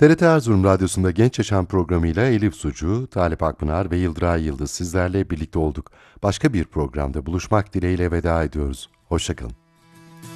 TRT Erzurum Radyosu'nda Genç Yaşam programıyla Elif Sucu, Talip Akpınar ve Yıldıray Yıldız sizlerle birlikte olduk. Başka bir programda buluşmak dileğiyle veda ediyoruz. Hoşça kalın.